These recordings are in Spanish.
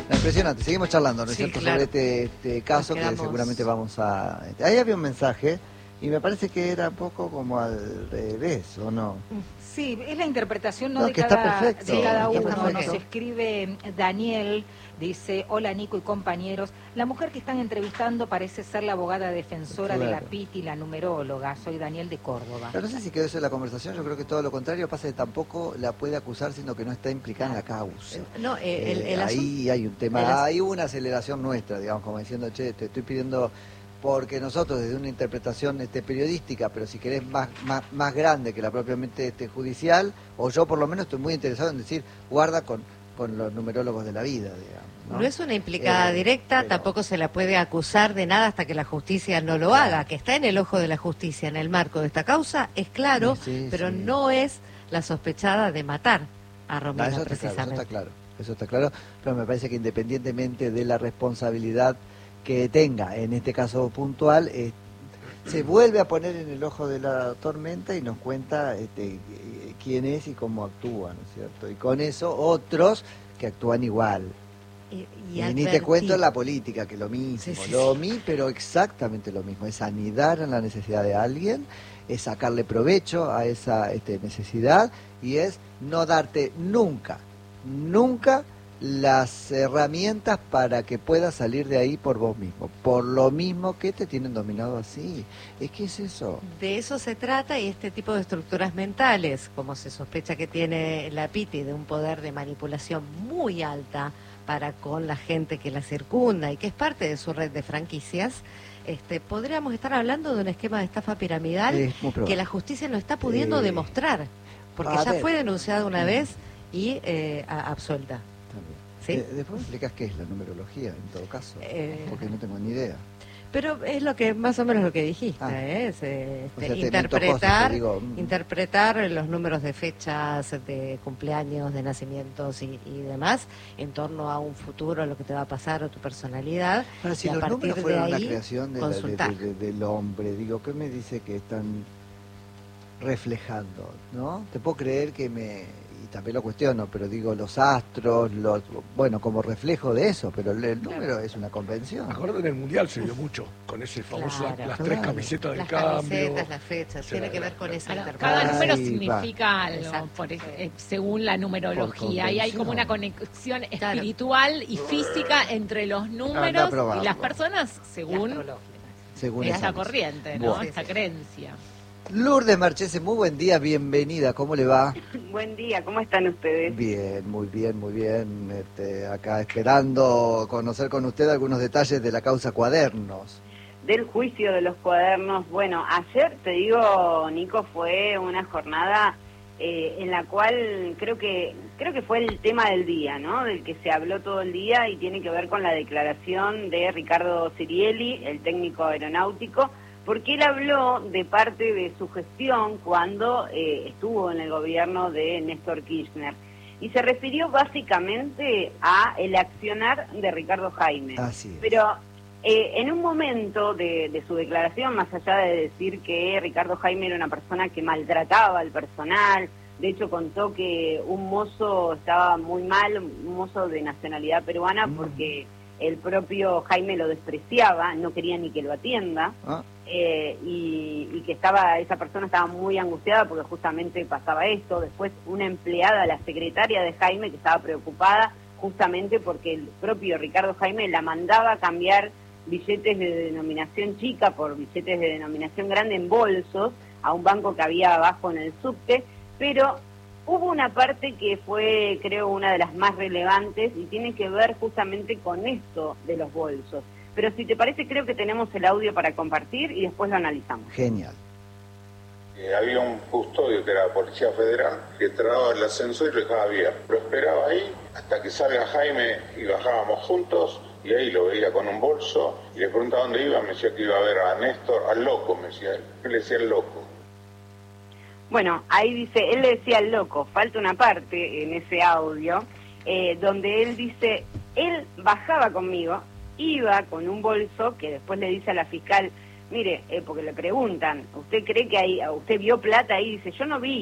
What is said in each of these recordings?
No, impresionante. Seguimos charlando, ¿no es Sí, cierto?, claro. sobre este caso que quedamos... seguramente vamos a... Ahí había un mensaje y me parece que era un poco como al revés, ¿o no? Sí, es la interpretación No, de que está cada, perfecto, de cada está uno. perfecto. Nos escribe Daniel, dice: hola Nico y compañeros, la mujer que están entrevistando parece ser la abogada defensora de la Claro. PIT y la numeróloga. Soy Daniel de Córdoba. Pero no sé si quedó eso en la conversación, yo creo que todo lo contrario, pasa que tampoco la puede acusar, sino que no está implicada en la causa. No, el ahí hay un tema, el hay una aceleración nuestra, digamos, como diciendo, che, te estoy pidiendo, porque nosotros desde una interpretación periodística, pero si querés más grande que la propiamente judicial, o yo por lo menos estoy muy interesado en decir, guarda con los numerólogos de la vida, digamos. No es una implicada directa, pero... tampoco se la puede acusar de nada hasta que la justicia no lo haga. Que está en el ojo de la justicia en el marco de esta causa, es claro, Sí, pero sí. no es la sospechada de matar a Romina, eso precisamente. eso está claro, pero me parece que independientemente de la responsabilidad que tenga, en este caso puntual, se vuelve a poner en el ojo de la tormenta y nos cuenta quién es y cómo actúa, ¿no es cierto? Y con eso otros que actúan igual. Y ni te cuento en la política, que lo mismo, pero exactamente lo mismo, es anidar en la necesidad de alguien, es sacarle provecho a esa necesidad, y es no darte nunca las herramientas para que puedas salir de ahí por vos mismo, por lo mismo que te tienen dominado así. Es que es eso. De eso se trata, y este tipo de estructuras mentales, como se sospecha que tiene la PITI, de un poder de manipulación muy alta para con la gente que la circunda y que es parte de su red de franquicias, podríamos estar hablando de un esquema de estafa piramidal que la justicia no está pudiendo demostrar, porque ya fue denunciada una vez y absuelta. ¿Sí? Después me explicas qué es la numerología, en todo caso, porque no tengo ni idea. Pero es lo que más o menos lo que dijiste, O sea, interpretar los números de fechas, de cumpleaños, de nacimientos y demás en torno a un futuro, a lo que te va a pasar, o tu personalidad. Ahora, si y los números fueron una creación del hombre, ¿qué me dice que están reflejando? ¿No? Te puedo creer y también lo cuestiono, pero digo, los astros, bueno, como reflejo de eso, pero el número es una convención. Acordate, en el Mundial se vio mucho, con ese famoso, las tres camisetas del cambio. Las camisetas, las fechas, tiene que ver con esa interpretación. Cada número significa algo, según la numerología, y hay como una conexión espiritual y física entre los números y las personas, según esa corriente, ¿no? Esa creencia. Lourdes Marchese, muy buen día, bienvenida, ¿cómo le va? Buen día, ¿cómo están ustedes? Bien, muy bien, muy bien. Acá esperando conocer con usted algunos detalles de la causa Cuadernos. Del juicio de los cuadernos. Bueno, ayer, te digo, Nico, fue una jornada en la cual creo que fue el tema del día, ¿no? Del que se habló todo el día, y tiene que ver con la declaración de Ricardo Cirielli, el técnico aeronáutico, porque él habló de parte de su gestión cuando estuvo en el gobierno de Néstor Kirchner, y se refirió básicamente a el accionar de Ricardo Jaime. Así es. Pero en un momento de su declaración, más allá de decir que Ricardo Jaime era una persona que maltrataba al personal, de hecho contó que un mozo estaba muy mal, un mozo de nacionalidad peruana, porque el propio Jaime lo despreciaba, no quería ni que lo atienda. Y que esa persona estaba muy angustiada porque justamente pasaba esto. Después una empleada, la secretaria de Jaime, que estaba preocupada justamente porque el propio Ricardo Jaime la mandaba a cambiar billetes de denominación chica por billetes de denominación grande en bolsos a un banco que había abajo en el subte. Pero hubo una parte que fue, creo, una de las más relevantes, y tiene que ver justamente con esto de los bolsos. Pero si te parece, creo que tenemos el audio para compartir y después lo analizamos. Genial. Había un custodio que era la Policía Federal, que entraba el ascensor y lo dejaba abierto. Lo esperaba ahí hasta que salga Jaime y bajábamos juntos, y ahí lo veía con un bolso, y le preguntaba dónde iba, me decía que iba a ver a Néstor, al loco, me decía él. Él le decía el loco. Bueno, ahí dice, él le decía al loco. Falta una parte en ese audio donde él dice, él bajaba conmigo, iba con un bolso, que después le dice a la fiscal, mire, porque le preguntan, ¿usted cree que usted vio plata ahí? Dice, yo no vi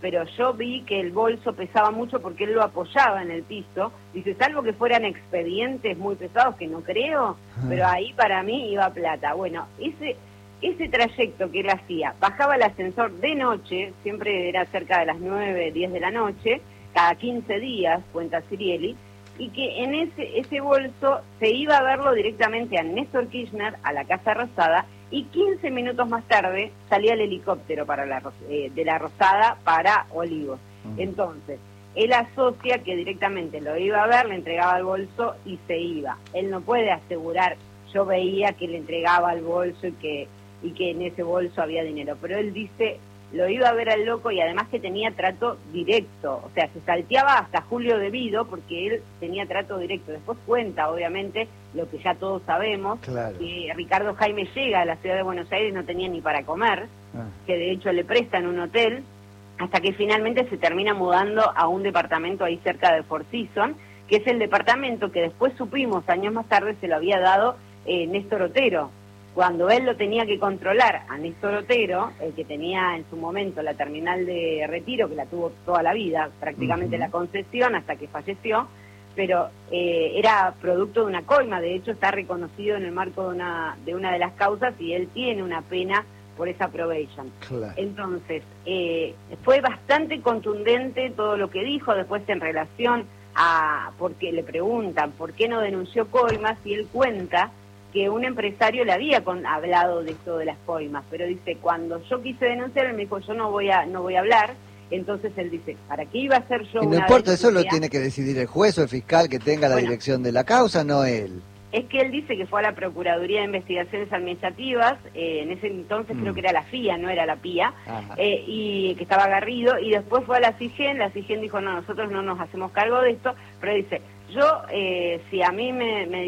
pero yo vi que el bolso pesaba mucho porque él lo apoyaba en el piso. Dice, salvo que fueran expedientes muy pesados, que no creo, pero ahí para mí iba plata. Bueno, ese trayecto que él hacía, bajaba el ascensor de noche, siempre era cerca de las 9, 10 de la noche, cada 15 días, cuenta Cirielli, y que en ese bolso se iba a verlo directamente a Néstor Kirchner, a la Casa Rosada, y 15 minutos más tarde salía el helicóptero de la Rosada para Olivos. Entonces, él asocia que directamente lo iba a ver, le entregaba el bolso y se iba. Él no puede asegurar, yo veía que le entregaba el bolso y que en ese bolso había dinero, pero él dice, lo iba a ver al loco y además que tenía trato directo, o sea, se salteaba hasta Julio De Vido porque él tenía trato directo. Después cuenta, obviamente, lo que ya todos sabemos, claro, que Ricardo Jaime llega a la ciudad de Buenos Aires y no tenía ni para comer, que de hecho le prestan un hotel, hasta que finalmente se termina mudando a un departamento ahí cerca de Four Seasons, que es el departamento que después supimos, años más tarde, se lo había dado Néstor Otero. Cuando él lo tenía que controlar a Néstor Otero, el que tenía en su momento la terminal de Retiro, que la tuvo toda la vida, prácticamente la concesión hasta que falleció, pero era producto de una coima, de hecho está reconocido en el marco de una de las causas y él tiene una pena por esa probation. Claro. Entonces, fue bastante contundente todo lo que dijo después en relación a, porque le preguntan por qué no denunció coimas y él cuenta que un empresario le había hablado de esto de las coimas, pero dice, cuando yo quise denunciar, él me dijo, yo no voy a hablar. Entonces él dice, ¿para qué iba a hacer yo y no importa, eso lo tiene que decidir el juez o el fiscal que tenga la dirección de la causa, no él. Es que él dice que fue a la Procuraduría de Investigaciones Administrativas, en ese entonces creo que era la FIA, no era la PIA, y que estaba Garrido, y después fue a la CIGEN dijo, no, nosotros no nos hacemos cargo de esto, pero dice, yo, si a mí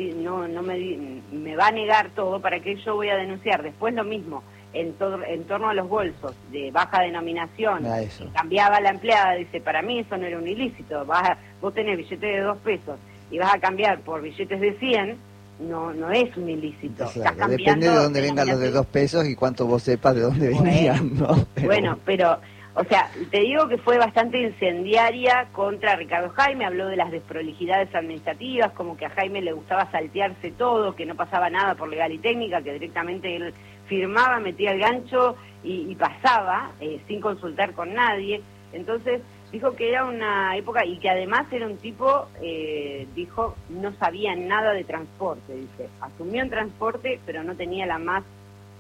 me va a negar todo, ¿para qué yo voy a denunciar? Después lo mismo, en torno a los bolsos de baja denominación, que cambiaba la empleada, dice, para mí eso no era un ilícito, vos tenés billetes de 2 pesos y vas a cambiar por billetes de 100, no es un ilícito. Claro, depende de dónde vengan los de 2 pesos y cuánto vos sepas de dónde venían, ¿no? Bueno, pero... O sea, te digo que fue bastante incendiaria contra Ricardo Jaime, habló de las desprolijidades administrativas, como que a Jaime le gustaba saltearse todo, que no pasaba nada por legal y técnica, que directamente él firmaba, metía el gancho y pasaba, sin consultar con nadie. Entonces, dijo que era una época, y que además era un tipo, dijo, no sabía nada de transporte, dice, asumió en transporte, pero no tenía la más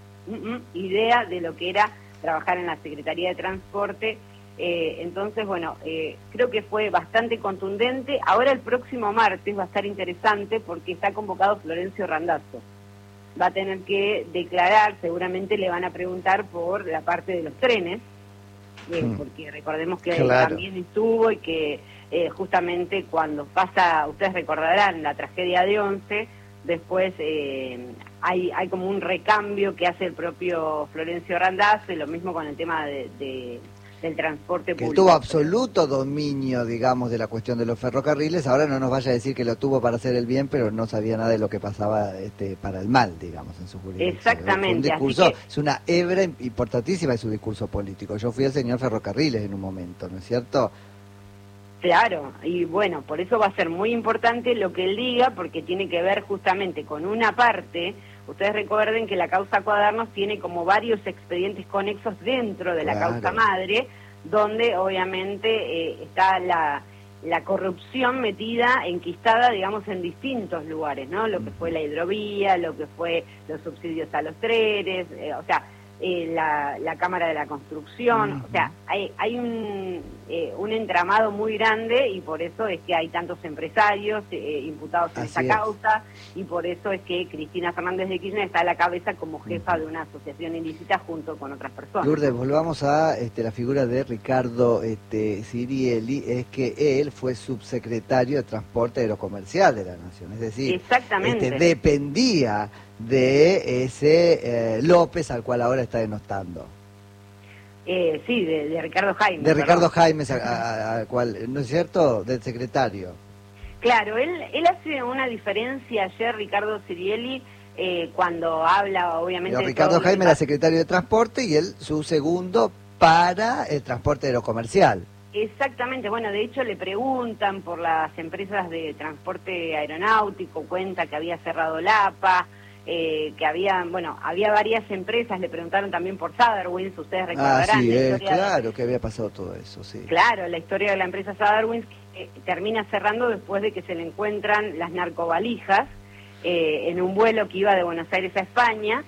idea de lo que era trabajar en la Secretaría de Transporte. Entonces, bueno, creo que fue bastante contundente. Ahora el próximo martes va a estar interesante porque está convocado Florencio Randazzo. Va a tener que declarar, seguramente le van a preguntar por la parte de los trenes, porque recordemos que también estuvo y que justamente cuando pasa, ustedes recordarán, la tragedia de Once, después hay como un recambio que hace el propio Florencio Randazzo, y lo mismo con el tema del transporte público. Que tuvo absoluto dominio, digamos, de la cuestión de los ferrocarriles. Ahora no nos vaya a decir que lo tuvo para hacer el bien, pero no sabía nada de lo que pasaba para el mal, digamos, en su jurisdicción. Exactamente. Un discurso, es una hebra importantísima de su discurso político. Yo fui el señor Ferrocarriles en un momento, ¿no es cierto? Claro, y bueno, por eso va a ser muy importante lo que él diga, porque tiene que ver justamente con una parte. Ustedes recuerden que la causa Cuadernos tiene como varios expedientes conexos dentro de la causa madre, donde obviamente está la corrupción metida, enquistada, digamos, en distintos lugares, ¿no? Lo que fue la hidrovía, lo que fue los subsidios a los trenes, o sea, la Cámara de la Construcción, o sea, hay un entramado muy grande, y por eso es que hay tantos empresarios imputados en esta causa, y por eso es que Cristina Fernández de Kirchner está a la cabeza como jefa de una asociación ilícita junto con otras personas. Lourdes, volvamos a la figura de Ricardo Cirielli, es que él fue subsecretario de Transporte Aerocomercial de la Nación, es decir, exactamente, dependía de ese López al cual ahora está denostando. Sí, de Ricardo Jaime. De Ricardo Jaime, al cual, ¿no es cierto?, del secretario. Claro, él hace una diferencia ayer, Ricardo Cirielli, cuando habla, obviamente... Pero Ricardo Jaime era secretario de Transporte y él, su segundo, para el transporte aerocomercial. Exactamente, bueno, de hecho le preguntan por las empresas de transporte aeronáutico, cuenta que había cerrado la APA, que había varias empresas, le preguntaron también por Sadarwinds, ustedes recordarán. Claro que había pasado todo eso, sí. Claro, la historia de la empresa Sadarwinds que termina cerrando después de que se le encuentran las narcovalijas en un vuelo que iba de Buenos Aires a España.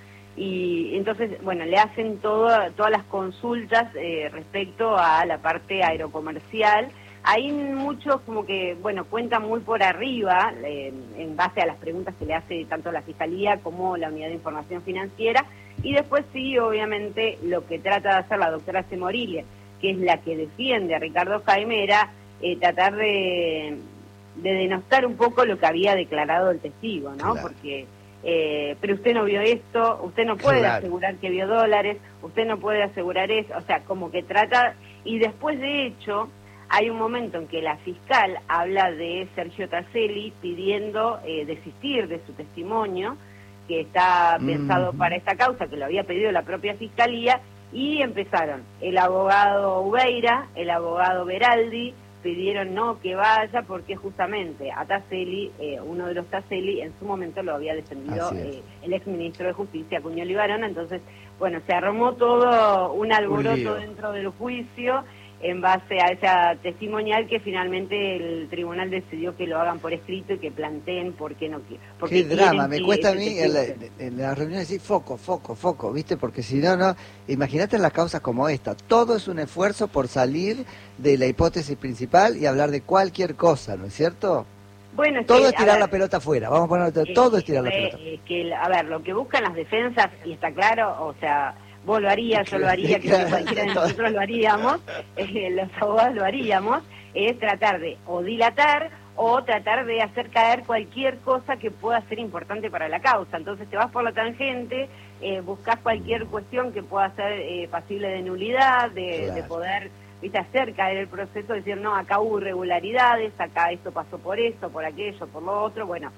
Y entonces, bueno, le hacen todas las consultas respecto a la parte aerocomercial. Hay muchos como que, bueno, cuentan muy por arriba, en base a las preguntas que le hace tanto la Fiscalía como la Unidad de Información Financiera. Y después sí, obviamente, lo que trata de hacer la doctora Semorilia, que es la que defiende a Ricardo Jaime, era tratar de denostar un poco lo que había declarado el testigo, ¿no? Claro. Porque... pero usted no vio esto, usted no puede asegurar que vio dólares, usted no puede asegurar eso, o sea, como que trata, y después de hecho, hay un momento en que la fiscal habla de Sergio Taselli pidiendo desistir de su testimonio, que está pensado para esta causa, que lo había pedido la propia fiscalía, y empezaron el abogado Ubeira, el abogado Beraldi, pidieron no que vaya porque justamente a Taselli, uno de los Taselli, en su momento lo había defendido el exministro de Justicia, Cuño Libarona. Entonces, bueno, se armó todo un alboroto dentro del juicio en base a esa testimonial que finalmente el tribunal decidió que lo hagan por escrito y que planteen por qué no quieren. Qué drama, me cuesta a mí en las reuniones decir foco, ¿viste? Porque si no, imagínate en las causas como esta, todo es un esfuerzo por salir de la hipótesis principal y hablar de cualquier cosa, ¿no es cierto? Bueno, todo es tirar la pelota afuera, vamos a poner todo es tirar la pelota. A ver, lo que buscan las defensas, y está claro, o sea... Vos lo harías, yo lo haría, creo que cualquiera de nosotros lo haríamos, los abogados lo haríamos, es tratar de o dilatar o tratar de hacer caer cualquier cosa que pueda ser importante para la causa. Entonces te vas por la tangente, buscas cualquier cuestión que pueda ser pasible de nulidad, de poder, ¿viste?, hacer caer el proceso, decir, no, acá hubo irregularidades, acá esto pasó por esto, por aquello, por lo otro. Bueno,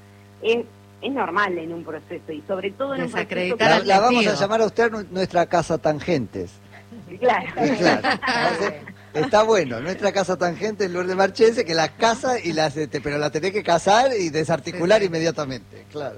es normal en un proceso, y sobre todo en un proceso... La vamos a llamar a usted nuestra casa tangentes. Claro. Está bueno, nuestra casa tangente es Lourdes Marchese, que las casa y las pero la tenés que casar y desarticular inmediatamente, claro.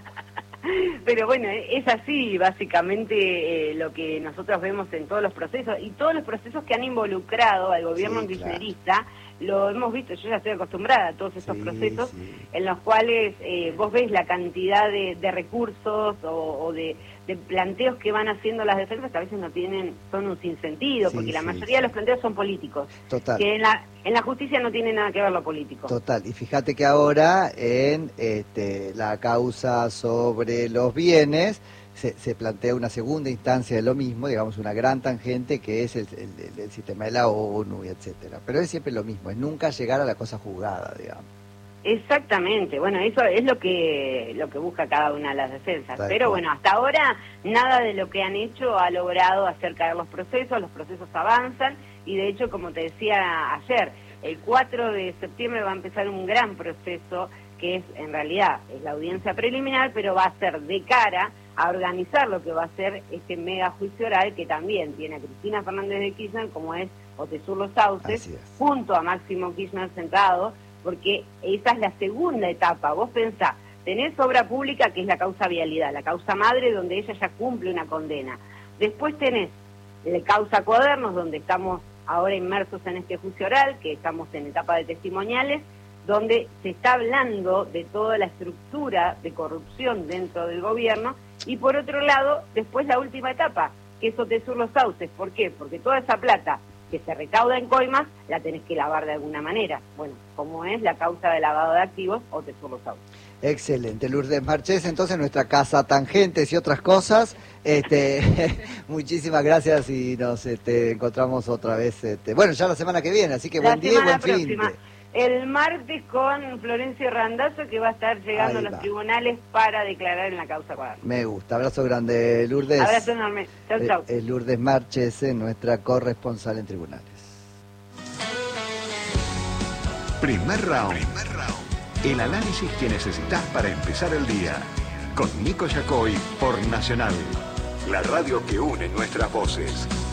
Pero bueno, es así básicamente lo que nosotros vemos en todos los procesos, y todos los procesos que han involucrado al gobierno kirchnerista, lo hemos visto, yo ya estoy acostumbrada a todos estos procesos en los cuales vos ves la cantidad de recursos o de planteos que van haciendo las defensas, que a veces son un sinsentido, porque la mayoría de los planteos son políticos. Total. Que en la justicia no tiene nada que ver lo político. Total, y fíjate que ahora en la causa sobre los bienes se plantea una segunda instancia de lo mismo, digamos una gran tangente que es el sistema de la ONU, y etcétera. Pero es siempre lo mismo, es nunca llegar a la cosa juzgada, digamos. Exactamente, bueno, eso es lo que busca cada una de las defensas. Pero bueno, hasta ahora nada de lo que han hecho ha logrado hacer caer los procesos avanzan, y de hecho, como te decía ayer, el 4 de septiembre va a empezar un gran proceso que en realidad es la audiencia preliminar, pero va a ser de cara a organizar lo que va a ser este mega juicio oral, que también tiene a Cristina Fernández de Kirchner, como es Otesur Los Sauces, junto a Máximo Kirchner sentado, porque esa es la segunda etapa. Vos pensás, tenés obra pública, que es la causa vialidad, la causa madre, donde ella ya cumple una condena. Después tenés la causa Cuadernos, donde estamos ahora inmersos en este juicio oral, que estamos en etapa de testimoniales, donde se está hablando de toda la estructura de corrupción dentro del gobierno, y por otro lado, después la última etapa, que es Otesur Los Sauces. ¿Por qué? Porque toda esa plata que se recauda en coimas, la tenés que lavar de alguna manera. Bueno, como es la causa de lavado de activos, Otesur Los Sauces. Excelente, Lourdes Marchese, entonces nuestra casa tangentes y otras cosas. Muchísimas gracias y nos encontramos otra vez, bueno, ya la semana que viene, así que buen día y buen fin. El martes con Florencio Randazzo, que va a estar llegando a los tribunales para declarar en la causa Cuadernos. Me gusta, abrazo grande, Lourdes. Abrazo enorme, chau, chau. Lourdes Marchese, nuestra corresponsal en tribunales. Primer round. El análisis que necesitas para empezar el día. Con Nico Yacoy por Nacional. La radio que une nuestras voces.